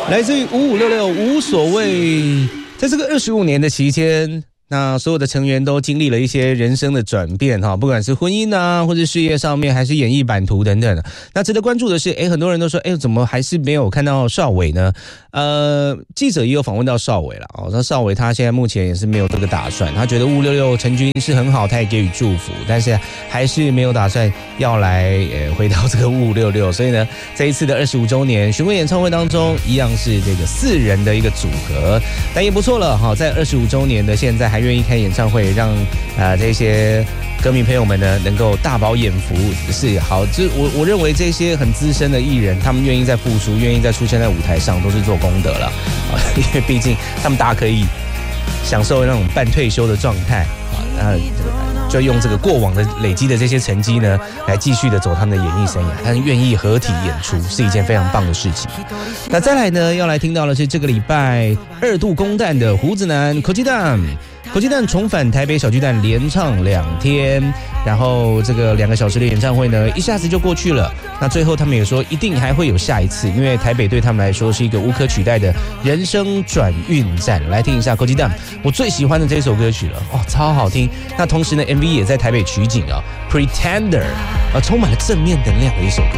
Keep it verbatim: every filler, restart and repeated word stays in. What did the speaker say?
来自于五五六六无所谓，在这个二十五年的期间，那所有的成员都经历了一些人生的转变哈，不管是婚姻啊，或者事业上面，还是演艺版图等等。那值得关注的是，哎，很多人都说，哎，怎么还是没有看到邵伟呢？呃，记者也有访问到邵伟了哦，那邵伟他现在目前也是没有这个打算，他觉得五五六六成军是很好，他也给予祝福，但是还是没有打算要来呃回到这个五五六六，所以呢，这一次的二十五周年巡回演唱会当中，一样是这个四人的一个组合，但也不错了哈，在二十五周年的现在还愿意开演唱会，让呃这些歌迷朋友们呢能够大饱眼福是好，就我我认为这些很资深的艺人，他们愿意再复出，愿意再出现在舞台上，都是做功德了啊，因为毕竟他们大家可以享受那种半退休的状态啊，那就用这个过往的累积的这些成绩呢，来继续的走他们的演艺生涯，他们愿意合体演出是一件非常棒的事情。那再来呢，要来听到的是这个礼拜二度公蛋的胡子男口鸡蛋。口鸡蛋重返台北小巨蛋连唱两天，然后这个两个小时的演唱会呢，一下子就过去了。那最后他们也说，一定还会有下一次，因为台北对他们来说是一个无可取代的人生转运站。来听一下口鸡蛋我最喜欢的这首歌曲了，哦，超好听。那同时呢 ，M V 也在台北取景啊 ，Pretender 啊，充满了正面能量的一首歌。